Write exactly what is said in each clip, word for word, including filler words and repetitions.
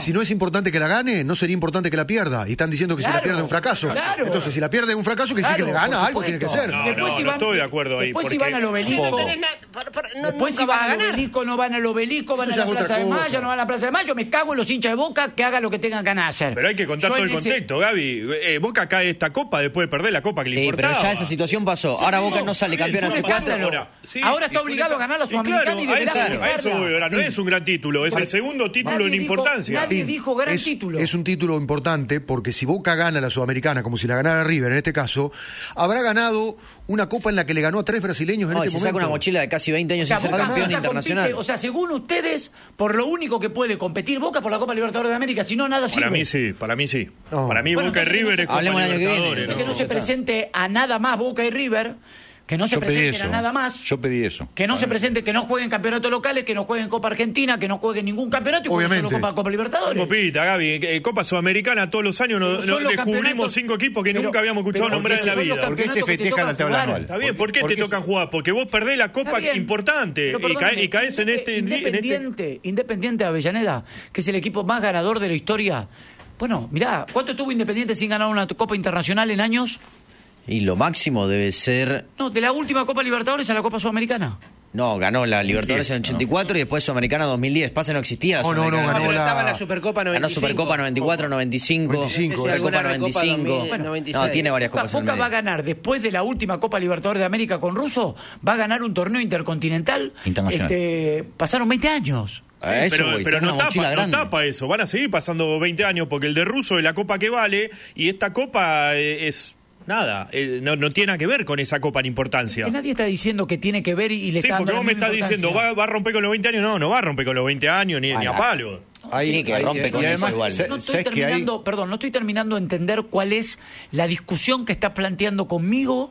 si no es importante que la gane, no sería importante que la pierda. Y están diciendo que claro, si la pierde es un fracaso. Claro. Entonces, si la pierde es un fracaso, que claro, sí que le gana, algo tiene que ser. No, después no, si no van, estoy de acuerdo ahí. Después porque... si van al obelisco. No tenés nada- para- para- no- Después nunca si vas a van al ganar. obelisco, no van al obelisco, van Eso a ya la es otra Plaza de cosa. Mayo, no van a la Plaza de Mayo. Me cago en los hinchas de Boca que hagan lo que tengan ganas de hacer. Pero hay que contar Yo todo en el ese- contexto, Gaby. Eh, Boca cae esta copa después de perder la copa que le Sí, importaba. pero ya esa situación pasó. Ahora Boca no sale campeón hace cuatro. Ahora, sí, Ahora está y fue obligado una- a ganar la y Sudamericana claro, y a deberá eso, a eso festejarla. voy, ahora no es un gran título, es el segundo título Nadie en dijo- importancia. nadie dijo gran es, título. es un título importante porque si Boca gana la Sudamericana, como si la ganara River en este caso, habrá ganado una copa en la que le ganó a tres brasileños en No, y este se saca momento. una mochila de casi veinte años O sea, sin ser Boca- campeón Boca internacional. compite, o sea, según ustedes, por lo único que puede competir Boca por la Copa Libertadores de América, si no, nada sirve. Para mí sí, para mí sí. No. Para mí Bueno, Boca y entonces, River es Copa hablemos el año que viene, Libertadores. que ¿no? no se presente a nada más Boca y River, que no se Yo pedí presenten eso. a nada más. Yo pedí eso. Que no se presente, que no jueguen campeonatos locales, que no jueguen Copa Argentina, que no jueguen ningún campeonato y jueguen solo Obviamente. Copa, Copa Libertadores. Copita, Gaby, eh, Copa Sudamericana todos los años nos, Pero son nos los descubrimos campeonatos- cinco equipos que pero- nunca habíamos escuchado pero nombrar en la son los vida. ¿Por qué se campeonatos que te festeja tocan la tabla jugar. anual? Está bien, ¿por qué Porque te tocan jugar? Porque vos perdés la copa Está bien. importante Pero y, perdóname, cae- y caes en este, en este... Independiente, Independiente de Avellaneda, que es el equipo más ganador de la historia. Bueno, mirá, ¿cuánto estuvo Independiente sin ganar una Copa Internacional en años? Y lo máximo debe ser... No, de la última Copa Libertadores a la Copa Sudamericana. No, ganó la Libertadores en el ochenta y cuatro y después Sudamericana dos mil diez. Pasa, no existía la No, no, no, Sudamericana. ganó Pero la- estaba en la Supercopa noventa y Ganó cinco. Supercopa noventa y cuatro, noventa y cinco, noventa y cinco, Supercopa alguna noventa y Recopa cinco. dos mil, noventa y No, seis. tiene varias Boca, copas en el Boca medio. va a ganar, después de la última Copa Libertadores de América con Russo, va a ganar un torneo intercontinental. Internacional. Este, pasaron veinte años. A eso, pero güey, pero saca no, una mochila tapa, no grande. tapa eso. Van a seguir pasando veinte años porque el de Russo es la copa que vale y esta copa eh, es nada. eh, no, no tiene nada que ver con esa copa en importancia. Que nadie está diciendo que tiene que ver y le Sí, está porque dando vos la me misma estás diciendo, ¿va, importancia. ¿va a romper con los veinte años? No, no va a romper con los veinte años ni, ni a Ala. palo. Sí, que rompe con y eso además, igual. sa- No estoy ¿sabes que hay? terminando, perdón, no estoy terminando de entender cuál es la discusión que estás planteando conmigo.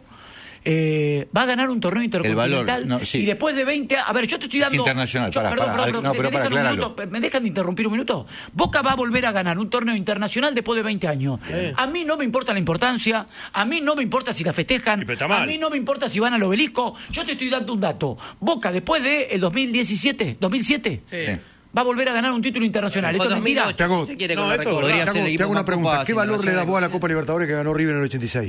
Eh, va a ganar un torneo intercontinental valor, no, sí. y después de veinte, a ver, yo te estoy dando internacional, yo- pará, perdón, pará, perdón, no, ¿me pero dejan para un aclararlo. minuto? ¿Me dejan de interrumpir un minuto? Boca va a volver a ganar un torneo internacional después de veinte años. A mí no me importa la importancia, a mí no me importa si la festejan, Y pero está mal. a mí no me importa si van al obelisco. Yo te estoy dando un dato. Boca después de el dos mil diecisiete, dos mil siete, Sí. va a volver a ganar un título internacional. O ¿Esto es mentira? dos mil ocho, Te hago- si se quiere No, con la eso Recopa. podría Te ser el hago, equipo te hago una con pregunta. copas ¿Qué valor le das vos a la internacionales. Copa Libertadores que ganó River en el ochenta y seis?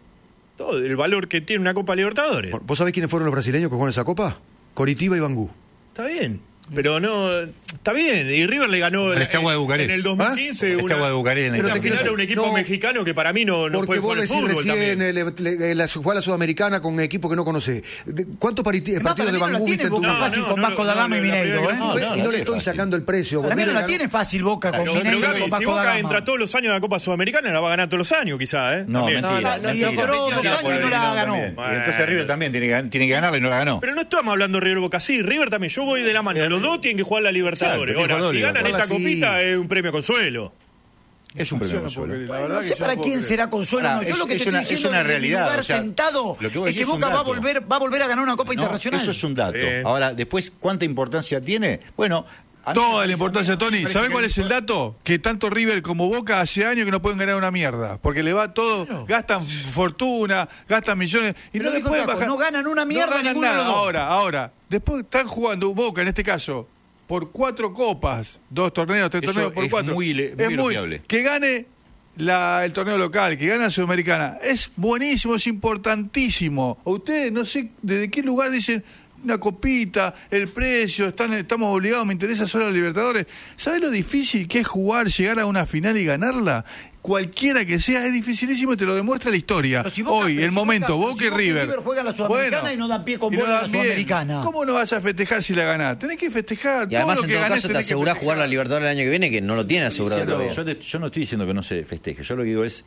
Todo el valor que tiene una Copa Libertadores. ¿Vos sabés quiénes fueron los brasileños que jugaron esa copa? Coritiba y Bangú. Está bien. Pero no, está bien. Y River le ganó Al en- Estagua de Bucarest. en el dos mil quince ¿Ah? una, Estagua de Bucarest en la una Pero te final quiero- a un equipo no, mexicano que para mí no, no Porque puede vos jugar al decís fútbol recién también. eh, le- le- la, jugó a la Sudamericana con un equipo que no conoce. De- ¿Cuántos pariti- Además, partidos de para mí no la Bangú tiene viste en tu Boca vida? fácil no, con no, Vasco da no, Gama y no, la Mineiro, primera ¿eh? que- Y no, no, no, y no no le es estoy fácil. sacando el precio. Para mí no Porque la ganó- tiene fácil Boca con Pero, Mineiro y Gaby, con si Vasco da Boca Gama. entra todos los años a la Copa Sudamericana, la va a ganar todos los años, quizás, ¿eh? No, También. mentira. No, no, mentira. sí, entró dos Mentira, años y no la también. ganó. Y entonces River también tiene que, gan- tiene que ganarla y no la ganó. Pero no estamos hablando de River Boca, sí, River también. Yo voy de la mano. Los dos tienen que jugar la Libertadores. Exacto, tienen que Ahora, jugar si la ganan esta Libertadores. copita, Sí. es un premio consuelo. Es un premio consuelo. La verdad No que sé yo para no puedo quién creer. será consuelo. Ahora, no. Yo es- lo que es te una- estoy es diciendo una desde mi realidad, lugar o sea, sentado lo que vos es que decís es un Boca va a dato. volver va a volver a ganar una Copa No, Internacional. eso es un dato. Eh. Ahora, después, ¿cuánta importancia tiene? Bueno, a mí me Toda parece- la importancia, a mí me Tony. parece ¿Sabe que cuál hay- es el dato? Que tanto River como Boca hace años que no pueden ganar una mierda. Porque le va todo, gastan fortuna, gastan millones y Pero no le dijo pueden Flaco, bajar. no ganan una mierda No ganan ninguno de nada. los dos. Ahora, ahora. Después están jugando Boca, en este caso, por cuatro copas. Dos torneos, tres Eso torneos por es cuatro. muy le- muy elogiable. Que gane la, el torneo local, que gane la Sudamericana. Es buenísimo, es importantísimo. A ustedes, no sé desde qué lugar dicen una copita, el precio, están, estamos obligados, me interesa solo la Libertadores. ¿Sabes lo difícil que es jugar, llegar a una final y ganarla? Cualquiera que sea, es dificilísimo y te lo demuestra la historia. Pero si Boca- Hoy, pero el si momento, Boca- Boca si y Boca y River. River juegan la Sudamericana y no dan pie con y bola no a la dan bien. Sudamericana. ¿Cómo no vas a festejar si la ganás? Tenés que festejar. Y además, todo en lo que todo ganés caso, te tenés que asegurás jugar la festejar. Libertadores el año que viene, que no lo tiene asegurado Diciendo- todavía. yo, te- yo no estoy diciendo que no se festeje, yo lo que digo es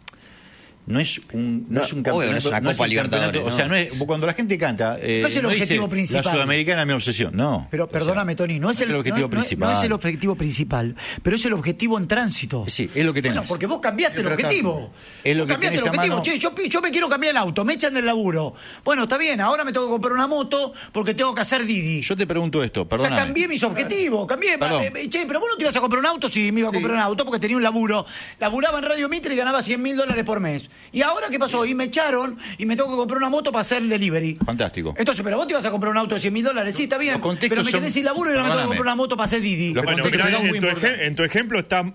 no es un no, No, es un obvio, campeonato, no es una Copa el Libertadores, campeonato, ¿no? o sea, no es cuando la gente canta eh, No es el dice, objetivo principal. la Sudamericana es mi obsesión, no. Pero O sea, perdóname, Tony, no es el, el objetivo no- no- principal. no es el objetivo principal, pero es el objetivo en tránsito. Sí, es lo que tenés. Bueno, porque vos cambiaste el Hay que objetivo. Es lo Vos que cambiaste el tenés a objetivo. mano. Che, yo, pi- yo me quiero cambiar el auto, me echan del laburo. Bueno, está bien, ahora me tengo que comprar una moto porque tengo que hacer Didi. Yo te pregunto esto, O sea, perdóname. cambié mis objetivos, cambié. Perdón. eh, Che, pero vos no te ibas a comprar un auto, sí, me iba a comprar un auto porque tenía un laburo. Laburaba en Radio Mitre y ganaba cien mil dólares por mes. ¿Y ahora qué pasó? Y me echaron y me tengo que comprar una moto para hacer el delivery. Fantástico. Entonces, pero vos te ibas a comprar un auto de cien mil dólares, sí, está bien. Los contextos Pero me quedé son- sin laburo y ahora me tengo que perdóname. comprar una moto para hacer Didi. Los Bueno, contextos mirá, son en muy tu, eje- importantes. en tu ejemplo está